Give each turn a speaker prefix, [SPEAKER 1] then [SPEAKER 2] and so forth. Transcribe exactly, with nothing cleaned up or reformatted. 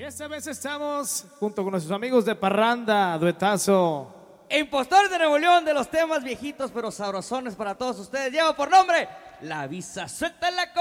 [SPEAKER 1] esta vez estamos junto con nuestros amigos de Parranda, duetazo.
[SPEAKER 2] Impostores de Nuevo León, de los temas viejitos pero sabrosones para todos ustedes. Lleva por nombre La Visa. Suéltala.